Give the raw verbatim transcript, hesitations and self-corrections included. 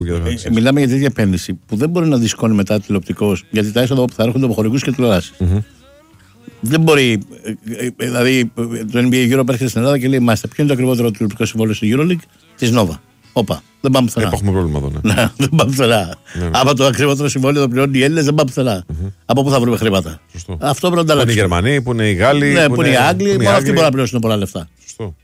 Ε, μιλάμε για τέτοια επένδυση που δεν μπορεί να δισκώνει μετά τηλεοπτικός, γιατί τα έσοδα που θα έρχονται από χορηγούς και τηλεοράσεις. Mm-hmm. Δεν μπορεί. Δηλαδή, το N B A Europe έρχεται στην Ελλάδα και λέει: Μάστε, ποιο είναι το ακριβότερο τηλεοπτικό συμβόλαιο στη EuroLeague της Nova. Όπα, δεν πάμε πουθενά. Έχουμε πρόβλημα εδώ. Ναι. Ναι, δεν πάμε πουθενά. Ναι, ναι. Άμα το ακριβότερο συμβόλαιο το πληρώνουν οι Έλληνες, δεν πάμε πουθενά. Mm-hmm. Από πού θα βρούμε χρήματα. Σωστό. Αυτό πρέπει να τα αλλάξουμε. Που είναι οι Γερμανοί, που είναι οι Γάλλοι. Ναι, που είναι οι Άγγλοι, μόνο αυτοί μπορούν να πληρώσουν πολλά λεφτά. Σωστό.